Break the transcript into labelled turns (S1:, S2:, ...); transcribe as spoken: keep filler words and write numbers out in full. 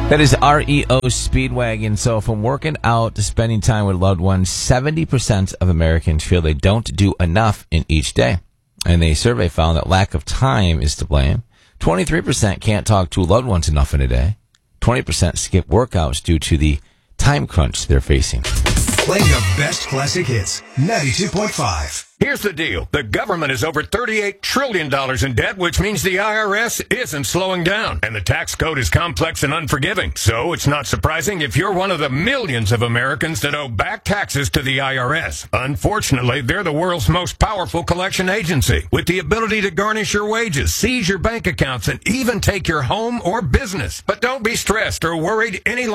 S1: That is R E O Speedwagon. So from working out to spending time with loved ones, seventy percent of Americans feel they don't do enough in each day. And a survey found that lack of time is to blame. twenty-three percent can't talk to loved ones enough in a day. twenty percent skip workouts due to the time crunch they're facing.
S2: Playing the best classic hits, ninety-two point five.
S3: Here's the deal. The government is over thirty-eight trillion dollars in debt, which means the I R S isn't slowing down. And the tax code is complex and unforgiving. So it's not surprising if you're one of the millions of Americans that owe back taxes to the I R S. Unfortunately, they're the world's most powerful collection agency, with the ability to garnish your wages, seize your bank accounts, and even take your home or business. But don't be stressed or worried any longer.